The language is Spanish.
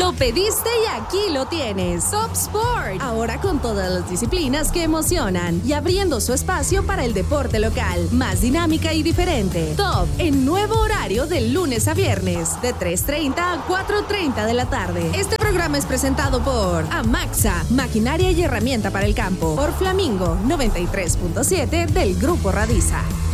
Lo pediste y aquí lo tienes. Top Sport. Ahora con todas las disciplinas que emocionan y abriendo su espacio para el deporte local. Más dinámica y diferente. Top en nuevo horario de lunes a viernes de 3:30 a 4:30 de la tarde. Este programa es presentado por Amaxa, maquinaria y herramienta para el campo. Por Flamingo 93.7 del Grupo Radiza.